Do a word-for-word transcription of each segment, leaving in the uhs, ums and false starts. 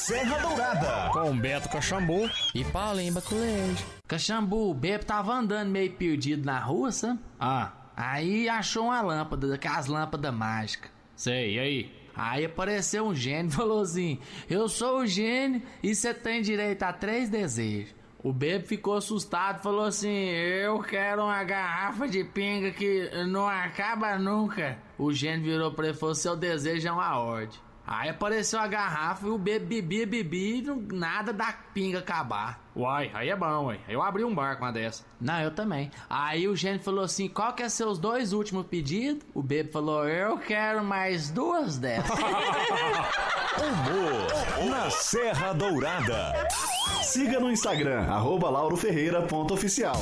Serra Dourada, com Beto Caxambu e Paulinho Baculejo. Caxambu, o Bebo tava andando meio perdido na rua, sabe? Ah, Aí achou uma lâmpada, daquelas lâmpadas mágicas. sei, e aí? Aí apareceu um gênio e falou assim: eu sou o gênio e você tem direito a três desejos. O Bebo ficou assustado e falou assim: eu quero uma garrafa de pinga que não acaba nunca. O gênio virou pra ele e falou: seu desejo é uma ordem. Aí apareceu a garrafa e o Bebo bebia, bebia e não- nada da pinga acabar. Uai, aí é bom, uai. Eu abri um bar com uma dessa. Não, eu também. Aí o gênio falou assim: qual que é seus dois últimos pedidos? O Bebo falou: eu quero mais duas dessas. Humor na Serra Dourada. Siga no Instagram, arroba lauro ferreira ponto oficial.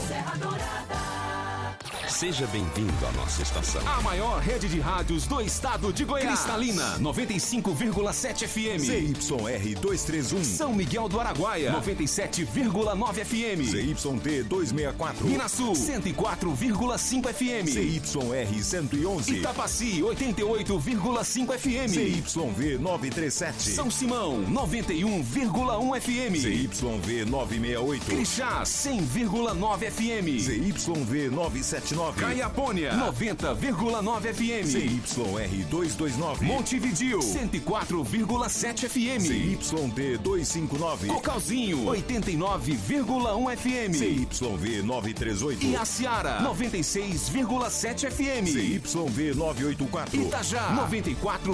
Seja bem-vindo à nossa estação. A maior rede de rádios do estado de Goiás. Cristalina, noventa e cinco vírgula sete F M. Z Y R duzentos e trinta e um. São Miguel do Araguaia, noventa e sete vírgula nove F M. Z Y T duzentos e sessenta e quatro. Minas Sul, cento e quatro vírgula cinco F M. Z Y R cento e onze. Itapaci, oitenta e oito vírgula cinco F M. Z Y V novecentos e trinta e sete. São Simão, noventa e um vírgula um F M. Z Y V novecentos e sessenta e oito. Crixás, cem vírgula nove F M. Z Y V novecentos e setenta e nove. Caiapônia, noventa vírgula nove F M. Z Y R duzentos e vinte e nove. Montevidil, cento e quatro vírgula sete F M. Z Y T duzentos e cinquenta e nove. Cocalzinho, oitenta e nove vírgula um F M. Z Y V novecentos e trinta e oito. E Aciara, noventa e seis vírgula sete F M. Z Y V novecentos e oitenta e quatro. Itajá, noventa e quatro